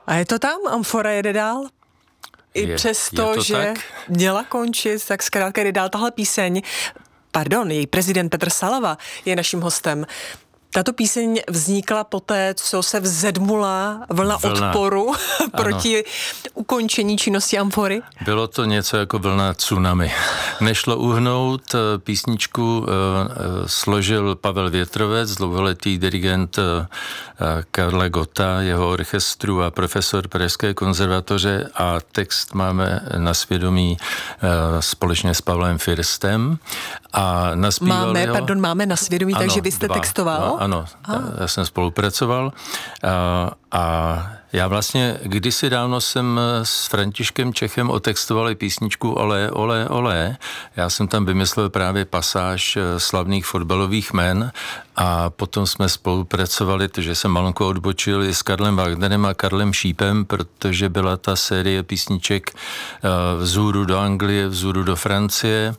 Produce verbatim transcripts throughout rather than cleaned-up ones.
A je to tam? Amfora jede dál? I je, přesto, je že tak? měla končit, tak zkrátka jde dál tahle píseň. Pardon, její prezident Petr Salava je naším hostem. Tato píseň vznikla poté, co se vzedmula vlna, vlna. odporu proti ukončení činnosti Amfory? Bylo to něco jako vlna tsunami. Nešlo uhnout, písničku složil Pavel Větrovec, dlouholetý dirigent Karla Gotta, jeho orchestru a profesor Pražské konzervatoře, a text máme na svědomí společně s Pavlem Firstem. A máme, ho, pardon, máme na svědomí, ano, takže vy jste dva, textoval? Dva, ano, a. já jsem spolupracoval a, a já vlastně kdysi dávno jsem s Františkem Čechem otextovali písničku Olé, olé, olé. Já jsem tam vymyslel právě pasáž slavných fotbalových jmen a potom jsme spolupracovali, takže jsem malinko odbočil i s Karlem Wagnerem a Karlem Šípem, protože byla ta série písniček Vzhůru do Anglie, Vzhůru do Francie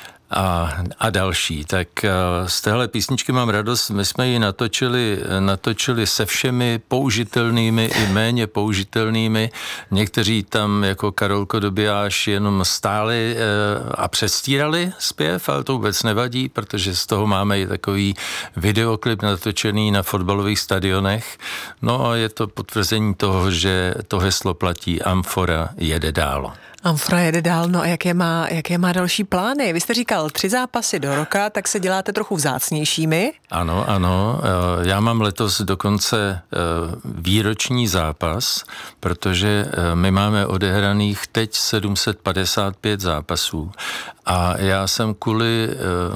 A, a další. Tak z téhle písničky mám radost. My jsme ji natočili, natočili se všemi použitelnými i méně použitelnými. Někteří tam jako Karolko Dobijáš jenom stáli a přestírali zpěv, ale to vůbec nevadí, protože z toho máme i takový videoklip natočený na fotbalových stadionech. No a je to potvrzení toho, že to heslo platí: Amfora jede dál. Amfora jede dál, no a jaké má, jaké má další plány? Vy jste říkal tři zápasy do roka, tak se děláte trochu vzácnějšími? Ano, ano. Já mám letos dokonce výroční zápas, protože my máme odehraných teď sedm set padesát pět zápasů a já jsem kvůli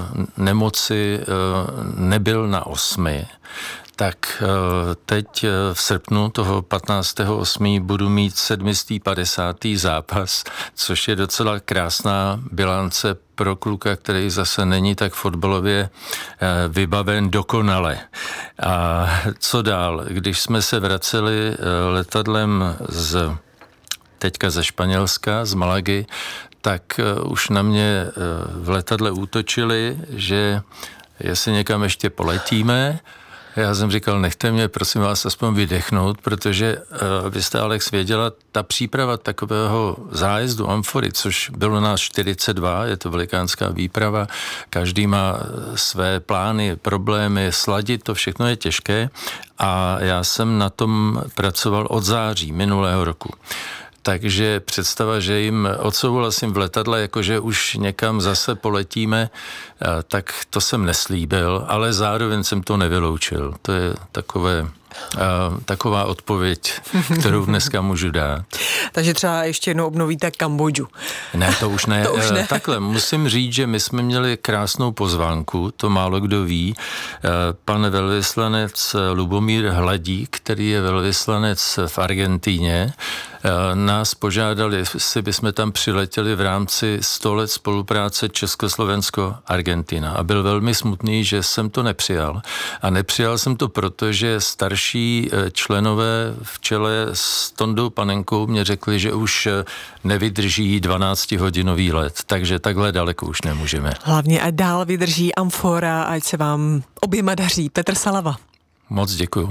nemoci nebyl na osmi. Tak teď v srpnu toho patnáctého osmého budu mít sedmistý padesátý zápas, což je docela krásná bilance pro kluka, který zase není tak fotbalově vybaven dokonale. A co dál? Když jsme se vraceli letadlem z teďka ze Španělska, z Malagy, tak už na mě v letadle útočili, že jestli někam ještě poletíme. Já jsem říkal, nechte mě, prosím vás, aspoň vydechnout, protože uh, vy jste, Alex, věděla, ta příprava takového zájezdu Amfory, což bylo nás čtyřicet dva, je to velikánská výprava, každý má své plány, problémy, sladit, to všechno je těžké a já jsem na tom pracoval od září minulého roku. Takže představa, že jim odsouhlasím v letadle, jakože už někam zase poletíme, tak to jsem neslíbil, ale zároveň jsem to nevyloučil. To je takové, taková odpověď, kterou dneska můžu dát. Takže třeba ještě jednou obnovíte Kambodžu. Ne, to už ne. to už ne. Takhle, musím říct, že my jsme měli krásnou pozvánku, to málo kdo ví. Pan velvyslanec Lubomír Hladík, který je velvyslanec v Argentíně, nás požádali, jestli bychom tam přiletěli v rámci sto let spolupráce Československo-Argentina. A byl velmi smutný, že jsem to nepřijal. A nepřijal jsem to proto, že starší členové v čele s Tondou Panenkou mě řekli, že už nevydrží dvanáctihodinový let. Takže takhle daleko už nemůžeme. Hlavně ať dál vydrží Amfora, ať se vám oběma daří. Petr Salava. Moc děkuju.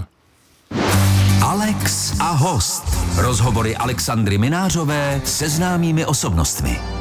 Alex a host. Rozhovory Alexandry Minářové se známými osobnostmi.